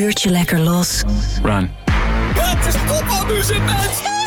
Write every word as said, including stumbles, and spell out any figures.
uurtje lekker los. Run. Het is Toppo Muziek Match!